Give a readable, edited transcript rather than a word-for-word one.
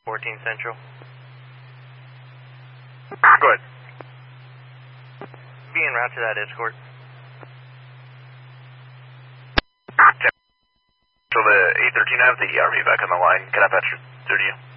14 Central. Go ahead. Be en route to that escort. So the 813, I have the ERV back on the line. Can I patch it through to you?